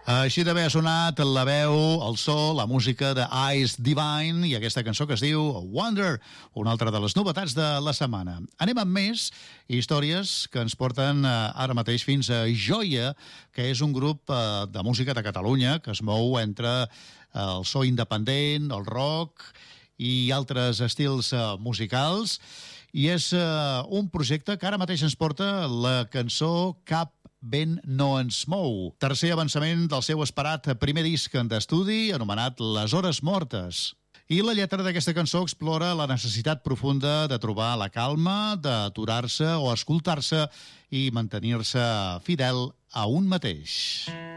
Així d'haver sonat la veu, el so, la música de Ice Divine i aquesta cançó que es diu Wonder, una altra de les novetats de la setmana. Anem amb més històries que ens porten ara mateix fins a Joia, que és un grup de música de Catalunya que es mou entre el so independent, el rock i altres estils musicals, i és un projecte que ara mateix ens porta la cançó Cap vent no ens mou, tercer avançament del seu esperat primer disc d'estudi anomenat Les hores mortes. I la lletra d'aquesta cançó explora la necessitat profunda de trobar la calma, d'aturar-se o escoltar-se i mantenir-se fidel a un mateix.